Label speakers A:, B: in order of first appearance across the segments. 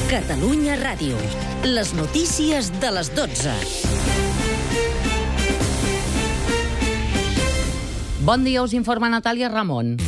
A: Catalunya Ràdio. Les notícies de les 12.
B: Bon dia, us informa Natàlia Ramon.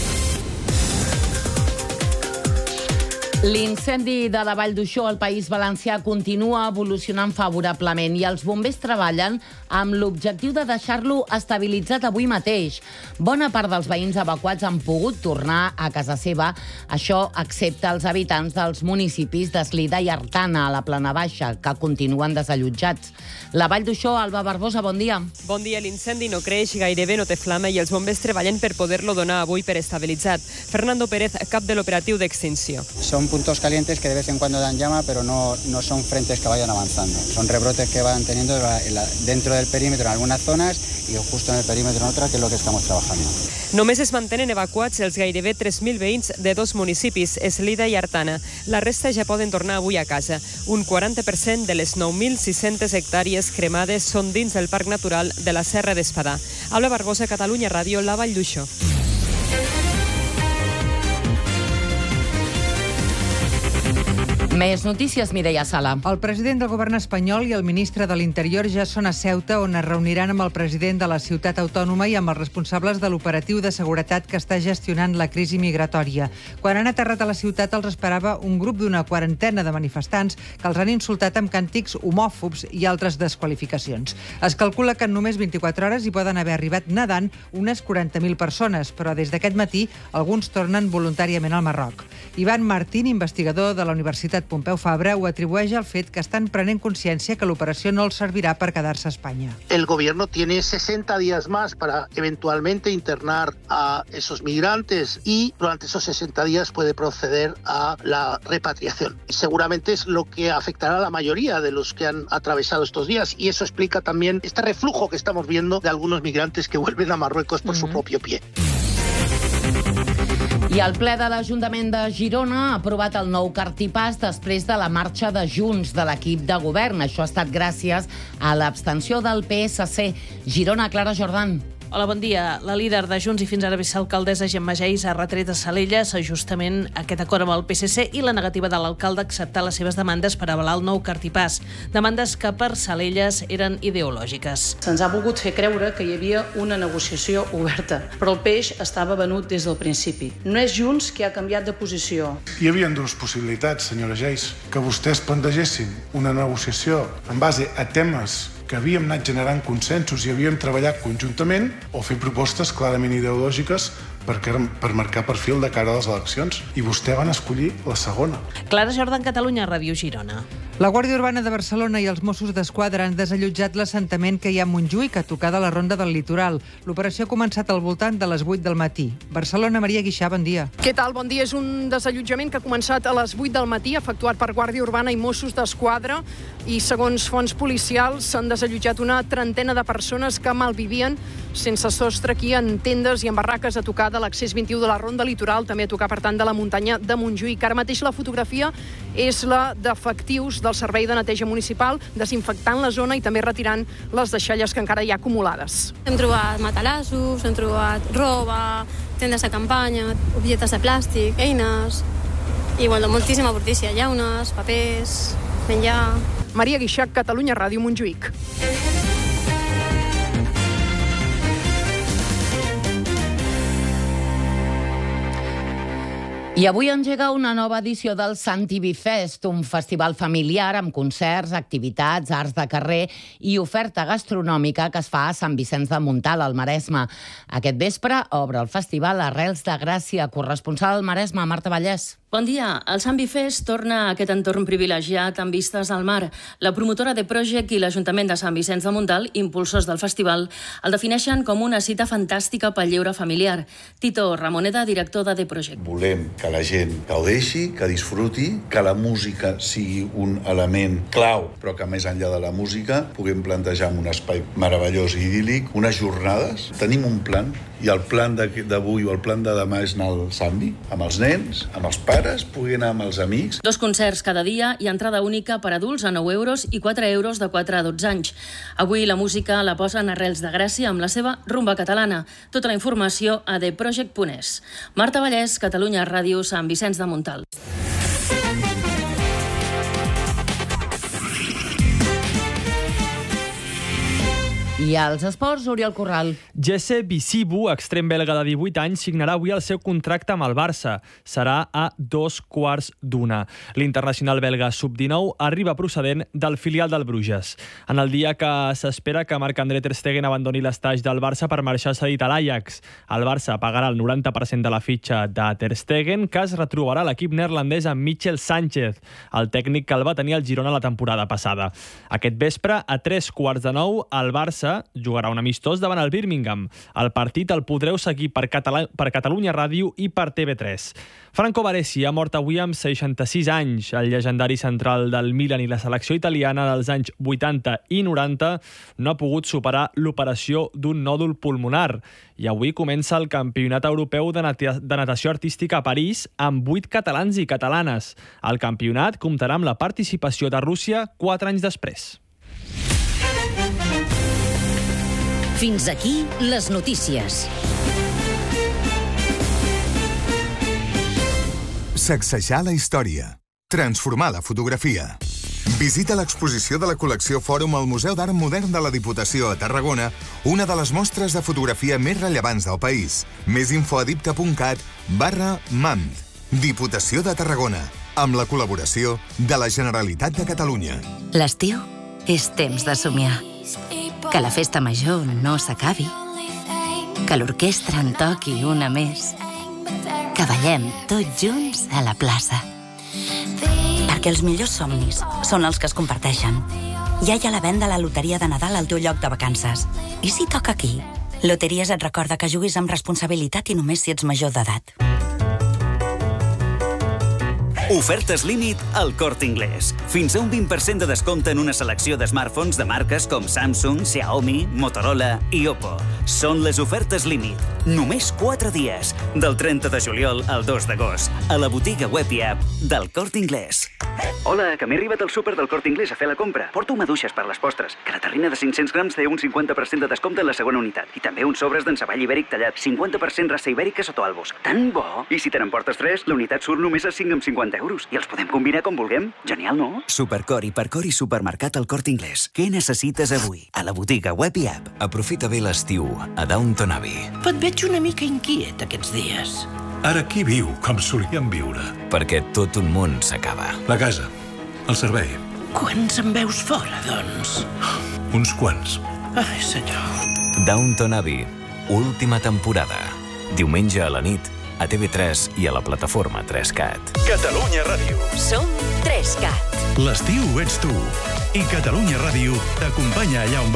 B: L'incendi de la Vall d'Uixó al País Valencià continua evolucionant favorablement i els bombers treballen amb l'objectiu de deixar-lo estabilitzat avui mateix. Bona part dels veïns evacuats han pogut tornar a casa seva, això excepte els habitants dels municipis d'Eslida i Artana, a la Plana Baixa, que continuen desallotjats. La Vall d'Uixó, Alba Barbosa, bon dia.
C: Bon dia, l'incendi no creix, gairebé no té flama i els bombers treballen per poder-lo donar avui per estabilitzat. Fernando Pérez, cap de l'operatiu d'extinció.
D: Son puntos calientes que de vez en cuando dan llama, pero no son frentes que vayan avanzando. Son rebrotes que van teniendo dentro del perímetro en algunas zonas y justo en el perímetro en otra, que es lo que estamos trabajando.
C: Només es mantenen evacuats els gairebé 3.000 veïns de dos municipis, Eslida i Artana. La resta ja poden tornar avui a casa. Un 40% de les 9.600 hectàrees cremades són dins del Parc Natural de la Serra d'Espadà. Alba Barbosa, Catalunya Ràdio, la Vall d'Uixó.
B: Més notícies, Mireia Sala.
E: El president del govern espanyol i el ministre de l'Interior ja són a Ceuta, on es reuniran amb el president de la ciutat autònoma i amb els responsables de l'operatiu de seguretat que està gestionant la crisi migratòria. Quan han aterrat a la ciutat els esperava un grup d'una quarantena de manifestants que els han insultat amb càntics homòfobs i altres desqualificacions. Es calcula que en només 24 hores hi poden haver arribat nedant unes 40.000 persones, però des d'aquest matí alguns tornen voluntàriament al Marroc. Ivan Martín, investigador de la Universitat Pompeu Fabra, ho atribueix al fet que estan prenent consciència que l'operació no els servirà per quedar-se a Espanya.
F: El gobierno tiene 60 días más para eventualmente internar a esos migrantes y durante esos 60 días puede proceder a la repatriación. Seguramente es lo que afectará a la mayoría de los que han atravesado estos días y eso explica también este reflujo que estamos viendo de algunos migrantes que vuelven a Marruecos por su propio pie.
B: I el ple de l'Ajuntament de Girona ha aprovat el nou cartipàs després de la marxa de Junts de l'equip de govern. Això ha estat gràcies a l'abstenció del PSC. Girona, Clara Jordan.
G: Hola, bon dia. La líder de Junts i fins ara vicealcaldessa Gemma Geis ha retret a Salelles justament aquest acord amb el PSC i la negativa de l'alcalde a acceptar les seves demandes per avalar el nou cartipàs. Demandes que per Salelles eren ideològiques.
H: Se'ns ha volgut fer creure que hi havia una negociació oberta, però el peix estava venut des del principi. No és Junts qui ha canviat de posició.
I: Hi havia dues possibilitats, senyora Geis, que vostès plantegessin una negociació en base a temes que havíem anat generant consensos i havíem treballat conjuntament, o fer propostes clarament ideològiques per marcar perfil de cara a les eleccions. I vostè van escollir la segona.
G: Clara Jordan, Catalunya Ràdio, Girona.
E: La Guàrdia Urbana de Barcelona i els Mossos d'Esquadra han desallotjat l'assentament que hi ha a Montjuïc, a tocar de la Ronda del Litoral. L'operació ha començat al voltant de les 8 del matí. Barcelona, Maria Guixà, bon dia.
J: Què tal? Bon dia. És un desallotjament que ha començat a les 8 del matí, efectuat per Guàrdia Urbana i Mossos d'Esquadra, i segons fonts policials s'han desallotjat una trentena de persones que malvivien sense sostre aquí en tendes i en barraques a tocar de l'accés 21 de la Ronda Litoral, també a tocar, per tant, de la muntanya de Montjuïc. Ara mateix la fotografia és la d'efectius del Servei de Neteja Municipal desinfectant la zona i també retirant les deixalles que encara hi ha acumulades.
K: Hem trobat matalassos, hem trobat roba, tendes de campanya, objectes de plàstic, eines i moltíssima brutícia, llaunes, papers, menjar.
J: Maria Guixà, Catalunya Ràdio, Montjuïc.
B: I avui engega una nova edició del Sant Ibi Fest, un festival familiar amb concerts, activitats, arts de carrer i oferta gastronòmica que es fa a Sant Vicenç de Montalt, al Maresme. Aquest vespre obre el festival Arrels de Gràcia, corresponsal al Maresme, Marta Vallès.
L: Bon dia. El Sant Ibi Fest torna a aquest entorn privilegiat amb vistes al mar. La promotora de Project i l'Ajuntament de Sant Vicenç de Montalt, impulsors del festival, el defineixen com una cita fantàstica pel lleure familiar. Tito Ramoneda, director de The Project.
M: Volem que la gent gaudeixi, que disfruti, que la música sigui un element clau, però que més enllà de la música puguem plantejar en un espai meravellós i idíl·lic unes jornades. Tenim un plan, i el plan d'avui o el plan de demà és anar al Sambi, amb els nens, amb els pares, pugui anar amb els amics.
L: 2 concerts cada dia i entrada única per adults a 9 euros i 4 euros de 4 a 12 anys. Avui la música la posen Arrels de Gràcia amb la seva rumba catalana. Tota la informació a theproject.es. Marta Vallès, Catalunya Ràdio, Sant Vicenç de Montalt.
B: I als esports, Oriol Corral.
N: Jesse Bisibu, extrem belga de 18 anys, signarà avui el seu contracte amb el Barça. Serà a 2:15. L'internacional belga sub-19 arriba procedent del filial del Bruges. En el dia que s'espera que Marc-André ter Stegen abandoni l'estaix del Barça per marxar cedit a l'Ajax. El Barça pagarà el 90% de la fitxa de ter Stegen, que es retrobarà a l'equip neerlandès amb Michel Sánchez, el tècnic que el va tenir al Girona la temporada passada. Aquest vespre, a 3:15, el Barça jugarà un amistós davant el Birmingham. El partit el podreu seguir per Catalunya Ràdio i per TV3. Franco Baresi ha mort avui amb 66 anys. El llegendari central del Milan i la selecció italiana dels anys 80 i 90 no ha pogut superar l'operació d'un nòdul pulmonar. I avui comença el Campionat Europeu de Natació Artística a París amb 8 catalans i catalanes. El campionat comptarà amb la participació de Rússia 4 anys després.
A: Fins aquí les notícies.
O: Sacsejar la història. Transformar la fotografia. Visita l'exposició de la col·lecció Fòrum al Museu d'Art Modern de la Diputació a Tarragona, una de les mostres de fotografia més rellevants del país. Més info a dipta.cat/MAMD. Diputació de Tarragona, amb la col·laboració de la Generalitat de Catalunya.
P: L'estiu és temps de somiar. Que la festa major no s'acabi. Que l'orquestra en toqui una més. Que ballem tots junts a la plaça. Perquè els millors somnis són els que es comparteixen. Ja hi ha la venda a la loteria de Nadal al teu lloc de vacances. I si toca aquí? Loteries et recorda que juguis amb responsabilitat i només si ets major d'edat.
Q: Ofertes límit al Corte Inglés. Fins a un 20% de descompte en una selecció de smartphones de marques com Samsung, Xiaomi, Motorola i Oppo. Són les ofertes límit. Només 4 dies, del 30 de juliol al 2 d'agost, a la botiga web i app del Corte Inglés.
R: Hola, que m'he arribat al súper del Corte Inglés a fer la compra. Porto maduixes per les postres, que la terrina de 500 grams té un 50% de descompte en la segona unitat. I també uns sobres d'enceball ibèric tallat, 50% raça ibèrica sota albos. Tan bo! I si te n'emportes 3, la unitat surt només a 5,50 €. I els podem combinar com vulguem. Genial, no?
Q: Supercor, Hipercor i Supermercat al Corte Inglés. Què necessites avui? A la botiga web i app.
S: Aprofita bé l'estiu a Downton Abbey.
T: Però et veig una mica inquiet aquests dies.
S: Ara qui viu com solíem viure? Perquè tot un món s'acaba. La casa, el servei.
T: Quants en veus fora, doncs?
S: Uns quants.
T: Ai, senyor.
S: Downton Abbey, última temporada. Diumenge a la nit, a TV3 i a la plataforma 3Cat.
U: Catalunya Ràdio.
A: Som 3Cat.
U: L'estiu ets tu. I Catalunya Ràdio t'acompanya allà on